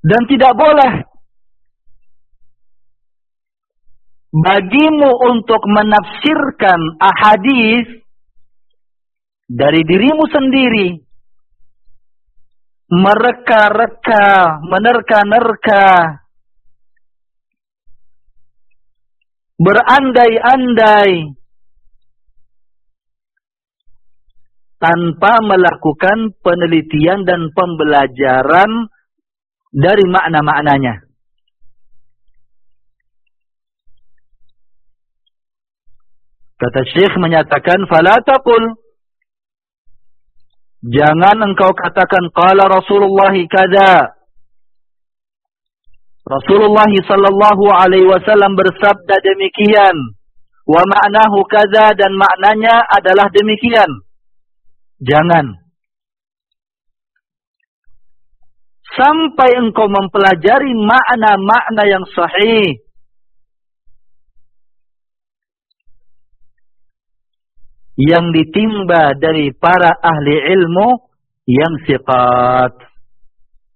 Dan tidak boleh bagimu untuk menafsirkan ahadis dari dirimu sendiri, mereka-reka, menerka-nerka, berandai-andai, tanpa melakukan penelitian dan pembelajaran dari makna-maknanya. Kata Syekh menyatakan, fala taqul, jangan engkau katakan qala Rasulullah kadza. Rasulullah sallallahu alaihi wasallam bersabda demikian, wa ma'nahu kadza, dan maknanya adalah demikian. Jangan. Sampai engkau mempelajari makna-makna yang sahih, yang ditimba dari para ahli ilmu yang siqat.